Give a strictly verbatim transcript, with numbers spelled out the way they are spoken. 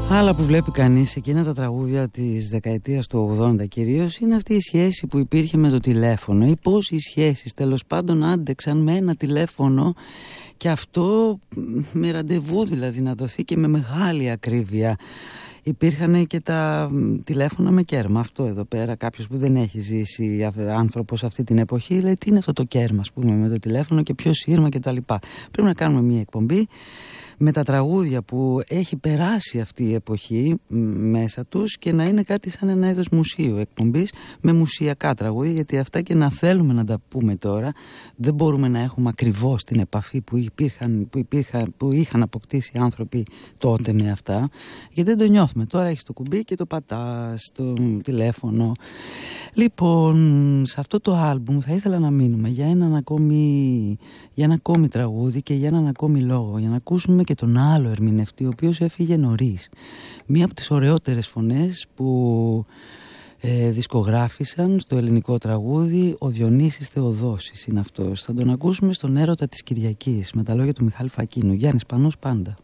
Άλλα που βλέπει κανείς εκείνα τα τραγούδια της δεκαετίας του ογδόντα κυρίως είναι αυτή η σχέση που υπήρχε με το τηλέφωνο ή πώς οι σχέσεις τέλος πάντων άντεξαν με ένα τηλέφωνο, και αυτό με ραντεβού δηλαδή να δοθεί και με μεγάλη ακρίβεια. Υπήρχαν και τα τηλέφωνα με κέρμα. Αυτό εδώ πέρα, κάποιος που δεν έχει ζήσει άνθρωπος αυτή την εποχή λέει τι είναι αυτό το κέρμα, ας πούμε, με το τηλέφωνο και ποιο σύρμα και τα λοιπά. Πρέπει να κάνουμε μια εκπομπή με τα τραγούδια που έχει περάσει αυτή η εποχή μέσα τους και να είναι κάτι σαν ένα είδος μουσείου εκπομπής με μουσιακά τραγούδια, γιατί αυτά και να θέλουμε να τα πούμε τώρα δεν μπορούμε να έχουμε ακριβώς την επαφή που, υπήρχαν, που, υπήρχαν, που είχαν αποκτήσει οι άνθρωποι τότε με αυτά, γιατί δεν το νιώθουμε. Τώρα έχεις το κουμπί και το πατάς στο τηλέφωνο. Λοιπόν, σε αυτό το άλμπουμ θα ήθελα να μείνουμε για έναν ακόμη, για ένα ακόμη τραγούδι και για έναν ακόμη λόγο, για να ακούσουμε και τον άλλο ερμηνευτή, ο οποίος έφυγε νωρίς. Μία από τις ωραιότερες φωνές που ε, δισκογράφησαν στο ελληνικό τραγούδι, ο Διονύσης Θεοδόσης είναι αυτός. Θα τον ακούσουμε στον Έρωτα της Κυριακής με τα λόγια του Μιχάλη Φακίνου. Γιάννης Πανός πάντα.